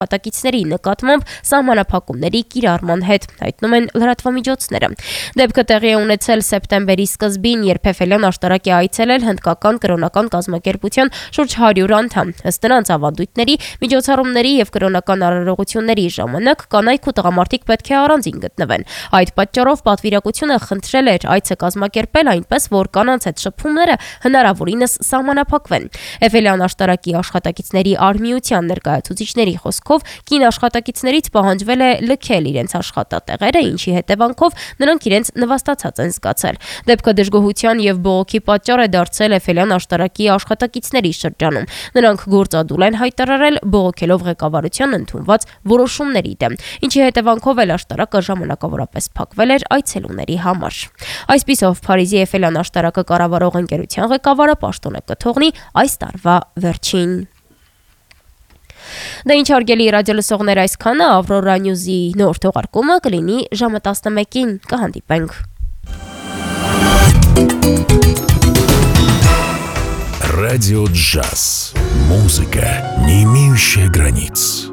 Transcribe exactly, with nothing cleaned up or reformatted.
աշխատակիցների նկատմամբ սահմանափակումների կիրառման հետ, հայտնում են լրատվամիջոցները։ Դեպքը տեղի է ունեցել սեպտեմբերի սկզբին, երբ Էֆելյան աշտարակ է այցելել հնդկական կրոնական կազմակերպության շուրջ հարյուր անդամ։ Ըստ նրանց ավանդույթների, միջոցառումների եւ կրոնական արարողությունների ժամանակ կանայք ու տղամարդիկ պետք է առանձին գտնվեն։ Այդ պատճառով պատվիրակությունը խնդրել էր այցը կազմակերպել այնպես, որ կանանց հետ շփումները հնարավորինս սահմանափակվեն։ Էֆելյան աշտարակի աշխատակիցների արմիության ներկայացուցիչների խոսքով կին աշխատակիցներից պահանջվել է լքել իրենց աշխատատեղերը, ինչի հետևանքով նրանք իրենց նվաստացած են զգացել։ Դեպքը դժգոհության եւ բողոքի պատճառ է դարձել Էֆելյան աշտարակի աշխատակիցների շրջանում։ Նրանք գործադուլ են հայտարարել, բողոքելով ղեկավարության ընդունված որոշումների դեմ, ինչի հետևանքով էլ աշտարակը ժամանակավորապես փակվել էր այցելուների համար։ Այսպիսով Փարիզի Էֆելյան աշտարակը կառավարող ընկերության ղեկավարը պաշտոն է կթողնի այս տարվա վերջին։ Դա ինչ հարգելի ռադիոլսողներ, այսքանը Ավրորա Նյուզի նոր թողարկումը կլինի ժամը տասնմեկին, կհանդիպենք։ Радио Джаз. Музыка, не имеющая границ.